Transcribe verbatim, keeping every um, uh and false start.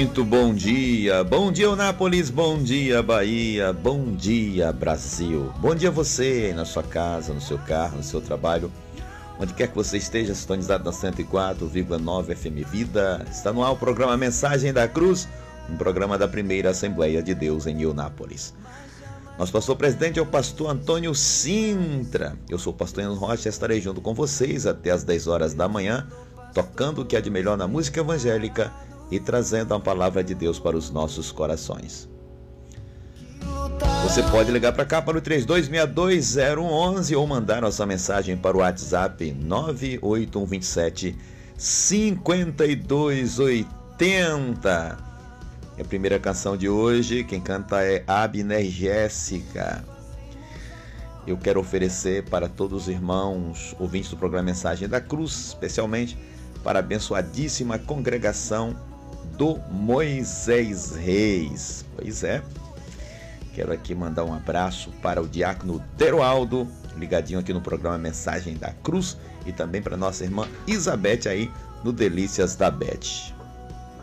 Muito bom dia, bom dia Eunápolis, bom dia Bahia, bom dia Brasil. Bom dia você aí na sua casa, no seu carro, no seu trabalho, onde quer que você esteja, sintonizado na cento e quatro vírgula nove F M Vida. Está no ar o programa Mensagem da Cruz, um programa da primeira Assembleia de Deus em Eunápolis. Nosso pastor presidente é o pastor Antônio Sintra. Eu sou o pastor Enzo Rocha e estarei junto com vocês até as dez horas da manhã, tocando o que há de melhor na música evangélica e trazendo a palavra de Deus para os nossos corações. Você pode ligar para cá para o três dois seis dois zero um um ou mandar nossa mensagem para o WhatsApp nove oito um dois sete cinco dois oito zero. E a primeira canção de hoje, quem canta é Abner Jéssica. Eu quero oferecer para todos os irmãos ouvintes do programa Mensagem da Cruz, especialmente para a abençoadíssima congregação do Moisés Reis. Pois é, quero aqui mandar um abraço para o diácono Deroaldo, ligadinho aqui no programa Mensagem da Cruz, e também para nossa irmã Isabete aí no Delícias da Bete.